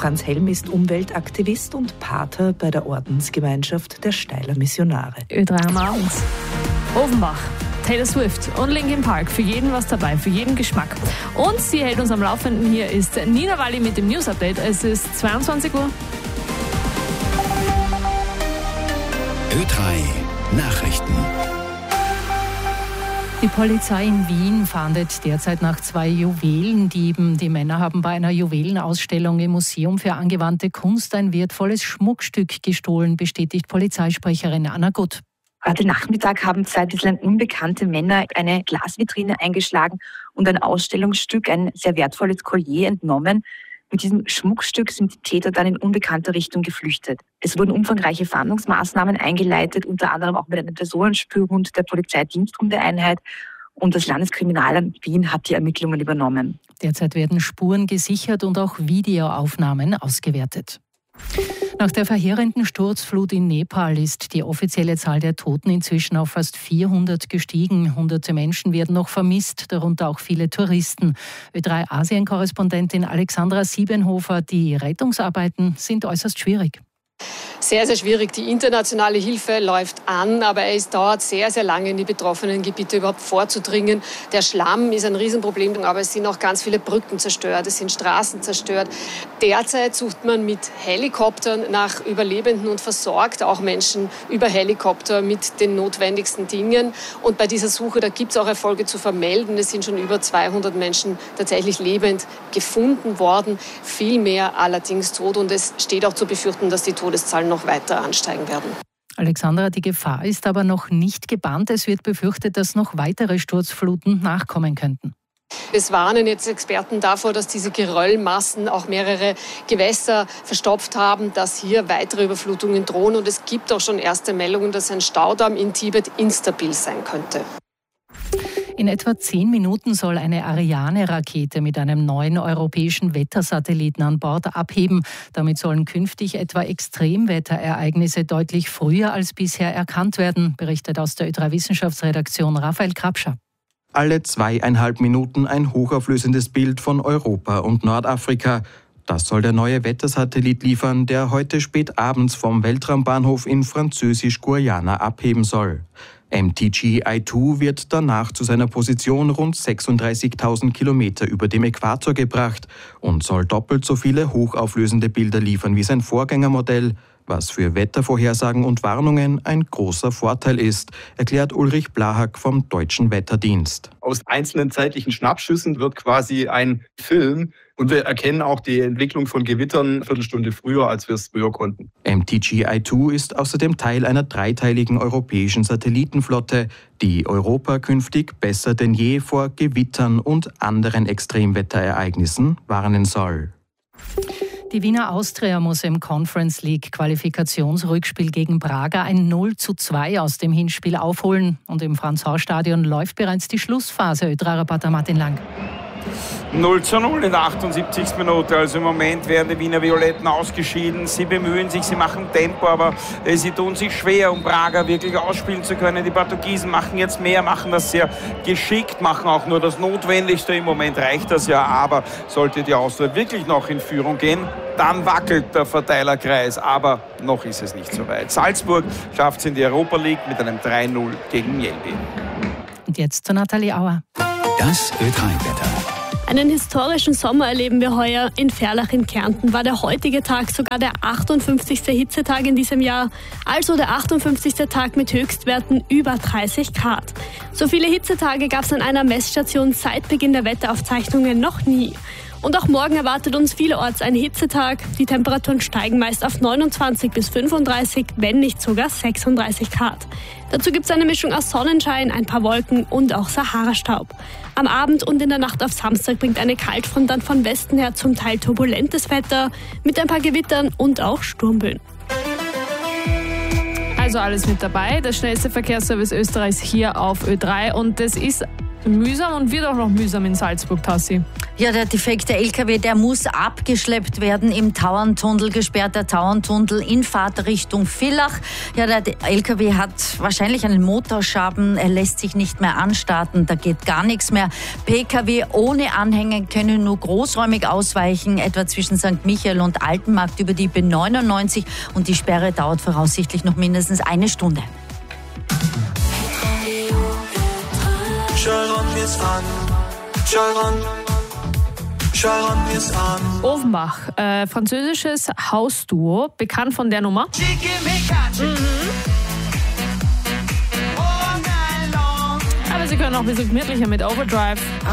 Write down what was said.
Franz Helm ist Umweltaktivist und Pater bei der Ordensgemeinschaft der Steiler Missionare. Ö3 am Abend. Offenbach, Taylor Swift und Linkin Park. Für jeden was dabei, für jeden Geschmack. Und sie hält uns am Laufenden. Hier ist Nina Walli mit dem News Update. Es ist 22 Uhr. Ö3 Nachrichten. Die Polizei in Wien fahndet derzeit nach 2 Juwelendieben. Die Männer haben bei einer Juwelenausstellung im Museum für angewandte Kunst ein wertvolles Schmuckstück gestohlen, bestätigt Polizeisprecherin Anna Gutt. Heute Nachmittag haben 2 bislang unbekannte Männer eine Glasvitrine eingeschlagen und ein Ausstellungsstück, ein sehr wertvolles Collier, entnommen. Mit diesem Schmuckstück sind die Täter dann in unbekannte Richtung geflüchtet. Es wurden umfangreiche Fahndungsmaßnahmen eingeleitet, unter anderem auch mit einem Personenspürhund der Polizeidiensthundeeinheit. Und das Landeskriminalamt Wien hat die Ermittlungen übernommen. Derzeit werden Spuren gesichert und auch Videoaufnahmen ausgewertet. Nach der verheerenden Sturzflut in Nepal ist die offizielle Zahl der Toten inzwischen auf fast 400 gestiegen. Hunderte Menschen werden noch vermisst, darunter auch viele Touristen. Ö3-Asien-Korrespondentin Alexandra Siebenhofer, die Rettungsarbeiten sind äußerst schwierig. Sehr, sehr schwierig. Die internationale Hilfe läuft an, aber es dauert sehr, sehr lange, in die betroffenen Gebiete überhaupt vorzudringen. Der Schlamm ist ein Riesenproblem, aber es sind auch ganz viele Brücken zerstört, es sind Straßen zerstört. Derzeit sucht man mit Helikoptern nach Überlebenden und versorgt auch Menschen über Helikopter mit den notwendigsten Dingen. Und bei dieser Suche, da gibt es auch Erfolge zu vermelden. Es sind schon über 200 Menschen tatsächlich lebend gefunden worden, viel mehr allerdings tot. Und es steht auch zu befürchten, dass die Todeszahlen noch weiter ansteigen werden. Alexandra, die Gefahr ist aber noch nicht gebannt. Es wird befürchtet, dass noch weitere Sturzfluten nachkommen könnten. Es warnen jetzt Experten davor, dass diese Geröllmassen auch mehrere Gewässer verstopft haben, dass hier weitere Überflutungen drohen. Und es gibt auch schon erste Meldungen, dass ein Staudamm in Tibet instabil sein könnte. In etwa 10 Minuten soll eine Ariane-Rakete mit einem neuen europäischen Wettersatelliten an Bord abheben. Damit sollen künftig etwa Extremwetterereignisse deutlich früher als bisher erkannt werden, berichtet aus der Ö3-Wissenschaftsredaktion Raphael Krapscher. Alle 2,5 Minuten ein hochauflösendes Bild von Europa und Nordafrika. Das soll der neue Wettersatellit liefern, der heute spät abends vom Weltraumbahnhof in Französisch-Guayana abheben soll. MTG-I2 wird danach zu seiner Position rund 36.000 Kilometer über dem Äquator gebracht und soll doppelt so viele hochauflösende Bilder liefern wie sein Vorgängermodell, was für Wettervorhersagen und Warnungen ein großer Vorteil ist, erklärt Ulrich Blahak vom Deutschen Wetterdienst. Aus einzelnen zeitlichen Schnappschüssen wird quasi ein Film und wir erkennen auch die Entwicklung von Gewittern eine Viertelstunde früher, als wir es früher konnten. MTG-I2 ist außerdem Teil einer dreiteiligen europäischen Satellitenflotte, die Europa künftig besser denn je vor Gewittern und anderen Extremwetterereignissen warnen soll. Die Wiener Austria muss im Conference League Qualifikationsrückspiel gegen Braga ein 0:2 aus dem Hinspiel aufholen. Und im Franz-Haus-Stadion läuft bereits die Schlussphase. Ö3-Reporter Martin Lang. 0:0 in der 78. Minute. Also im Moment werden die Wiener Violetten ausgeschieden. Sie bemühen sich, sie machen Tempo, aber sie tun sich schwer, um Braga wirklich ausspielen zu können. Die Portugiesen machen jetzt mehr, machen das sehr geschickt, machen auch nur das Notwendigste. Im Moment reicht das ja, aber sollte die Austria wirklich noch in Führung gehen, dann wackelt der Verteilerkreis, aber noch ist es nicht so weit. Salzburg schafft es in die Europa League mit einem 3:0 gegen Mjällby. Und jetzt zu Nathalie Auer. Das Ö3-Wetter. Einen historischen Sommer erleben wir heuer. In Ferlach in Kärnten war der heutige Tag sogar der 58. Hitzetag in diesem Jahr, also der 58. Tag mit Höchstwerten über 30 Grad. So viele Hitzetage gab es an einer Messstation seit Beginn der Wetteraufzeichnungen noch nie. Und auch morgen erwartet uns vielerorts ein Hitzetag. Die Temperaturen steigen meist auf 29 bis 35, wenn nicht sogar 36 Grad. Dazu gibt es eine Mischung aus Sonnenschein, ein paar Wolken und auch Sahara-Staub. Am Abend und in der Nacht auf Samstag bringt eine Kaltfront dann von Westen her zum Teil turbulentes Wetter mit ein paar Gewittern und auch Sturmböen. Also alles mit dabei. Der schnellste Verkehrsservice Österreichs hier auf Ö3. Und das ist Mühsam und wird auch noch mühsam in Salzburg, Tassi. Ja, der defekte LKW, der muss abgeschleppt werden im Tauerntunnel, gesperrter Tauerntunnel in Fahrtrichtung Villach. Ja, der LKW hat wahrscheinlich einen Motorschaden, er lässt sich nicht mehr anstarten, da geht gar nichts mehr. PKW ohne Anhänger können nur großräumig ausweichen, etwa zwischen St. Michael und Altenmarkt über die B99 und die Sperre dauert voraussichtlich noch mindestens eine Stunde. Offenbach, französisches Hausduo, bekannt von der Nummer. Aber sie können auch ein bisschen gemütlicher mit Overdrive.